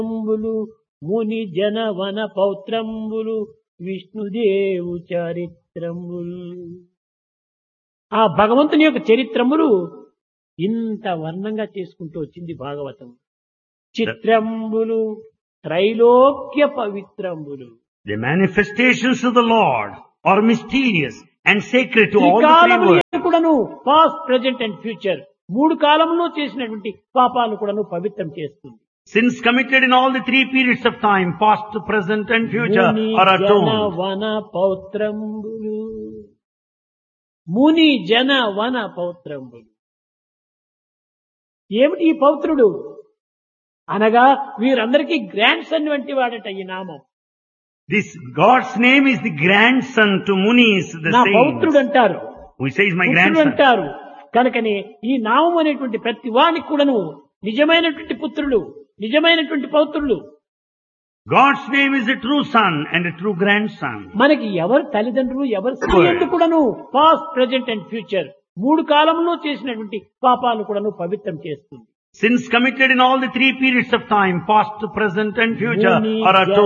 చరిత్రంబులు ముని జన వన పౌత్రంబులు విష్ణుదేవు చరిత్రంబులు. ఆ భగవంతుని యొక్క చరిత్రములు ఇంత వర్ణంగా చేసుకుంటూ వచ్చింది భాగవతం. చిత్రంబులు త్రైలోక్య పవిత్రంబులు. The manifestations of the Lord are mysterious and sacred to ఈ all the three కాలములు worlds. కూడాను పాస్ట్, ప్రెజెంట్ అండ్ ఫ్యూచర్ మూడు కాలంలో చేసినటువంటి పాపాలు కూడాను పవిత్రం చేస్తుంది. Sins committed in all the three periods of time, past, present and future, Muni are జన atoned. వన పౌత్రంబులు. ముని జన వన పౌత్రంబులు. ఏమిటి ఈ పౌత్రుడు అనగా వీరందరికీ గ్రాండ్ సన్ వంటి వాడట ఈ నామం. This God's name is the grandson to Munis, the నా పౌత్రుడు saints. అంటారు, Who says my పుత్రుడు grandson? అంటారు. కనుకనే ఈ నామం అనేటువంటి ప్రతి వానికి కూడాను నిజమైనటువంటి పుత్రులు, నిజమైనటువంటి పౌత్రులు. God's name is a true son and a true grandson. మనకి ఎవరు తల్లిదండ్రులు, ఎవరు స్త్రీలు కూడాను పాస్ట్, ప్రెజెంట్ అండ్ ఫ్యూచర్ మూడు కాలంలో చేసినటువంటి పాపాలు కూడాను పవిత్రం చేస్తుంది. Sins committed in all the three periods of time, past, present and future, Muni are atoned.